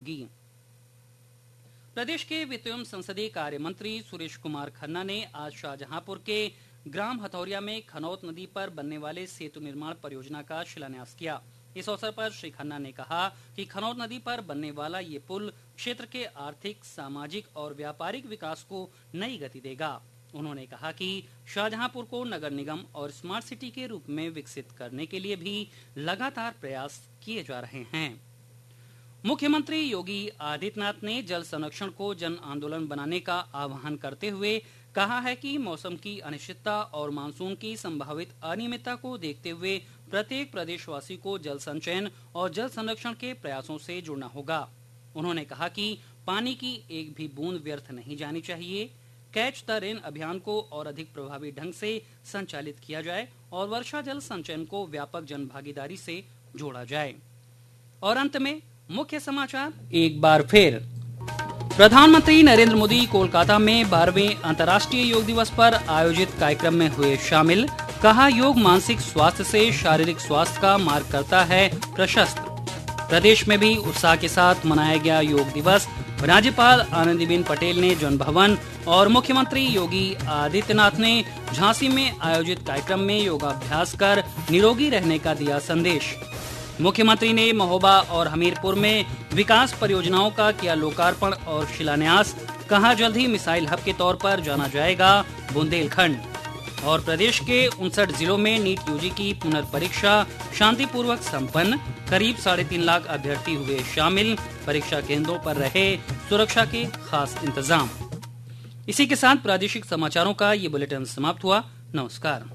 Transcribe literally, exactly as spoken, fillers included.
होगी। प्रदेश के वित्त एवं संसदीय कार्य मंत्री सुरेश कुमार खन्ना ने आज शाहजहांपुर के ग्राम हथौरिया में खनौत नदी पर बनने वाले सेतु निर्माण परियोजना का शिलान्यास किया। इस अवसर पर श्री खन्ना ने कहा कि खनौत नदी पर बनने वाला ये पुल क्षेत्र के आर्थिक, सामाजिक और व्यापारिक विकास को नई गति देगा। उन्होंने कहा कि शाहजहांपुर को नगर निगम और स्मार्ट सिटी के रूप में विकसित करने के लिए भी लगातार प्रयास किए जा रहे हैं। मुख्यमंत्री योगी आदित्यनाथ ने जल संरक्षण को जन आंदोलन बनाने का आह्वान करते हुए कहा है कि मौसम की अनिश्चितता और मानसून की संभावित अनियमितता को देखते हुए प्रत्येक प्रदेशवासी को जल संचयन और जल संरक्षण के प्रयासों से जुड़ना होगा। उन्होंने कहा कि पानी की एक भी बूंद व्यर्थ नहीं जानी चाहिए। कैच द रेन अभियान को और अधिक प्रभावी ढंग से संचालित किया जाए और वर्षा जल संचयन को व्यापक जन भागीदारी से जोड़ा जाए। और अंत में मुख्य समाचार एक बार फिर। प्रधानमंत्री नरेंद्र मोदी कोलकाता में बारहवें अंतर्राष्ट्रीय योग दिवस पर आयोजित कार्यक्रम में हुए शामिल। कहा, योग मानसिक स्वास्थ्य से शारीरिक स्वास्थ्य का मार्ग करता है प्रशस्त। प्रदेश में भी उत्साह के साथ मनाया गया योग दिवस। राज्यपाल आनंदीबेन पटेल ने जन भवन और मुख्यमंत्री योगी आदित्यनाथ ने झांसी में आयोजित कार्यक्रम में योगाभ्यास कर निरोगी रहने का दिया संदेश। मुख्यमंत्री ने महोबा और हमीरपुर में विकास परियोजनाओं का किया लोकार्पण और शिलान्यास। कहा, जल्द ही मिसाइल हब के तौर पर जाना जाएगा बुंदेलखंड। और प्रदेश के उनसठ जिलों में नीट यूजी की पुनर्परीक्षा शांतिपूर्वक संपन्न। करीब साढ़े तीन लाख अभ्यर्थी हुए शामिल। परीक्षा केंद्रों पर रहे सुरक्षा के खास इंतजाम। इसी के साथ प्रादेशिक समाचारों का ये बुलेटिन समाप्त हुआ। नमस्कार।